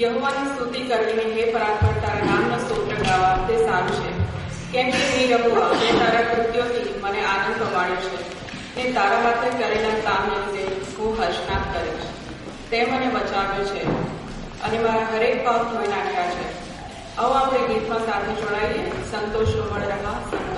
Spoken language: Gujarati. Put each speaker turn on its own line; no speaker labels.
યહોવાની સ્તુતિ કરવીને હે પરાત્પર તારા નામનો સ્તોત્ર ગાવા તે સારું છે. કેમ કે હે યહોવા તે તારા કૃત્યોથી મને આનંદ પમાડ્યો છે. તે તારા હાથે કરેલા કામ લીધે હું હર્ષનાદ કરીશ. તે મને બચાવ્યો છે અને મારા હરેક પાપ ધોઈ નાખ્યા છે. આવો આપણે ગીતમાં સાથે જોડાઈએ. સંતોષ વળ રહા.